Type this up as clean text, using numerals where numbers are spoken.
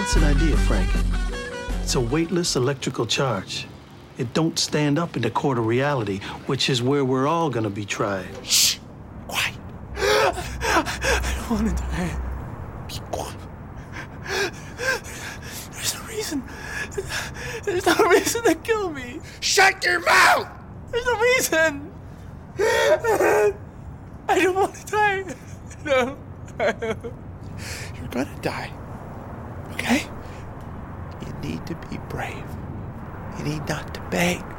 What's an idea, Frank? It's a weightless electrical charge. It don't stand up in the court of reality, which is where we're all gonna be tried. Shh! Quiet. I don't want to die. Be quiet. There's no reason. There's no reason to kill me. Shut your mouth! There's no reason. I don't want to die. No. You're gonna die. Okay? You need to be brave. You need not to beg.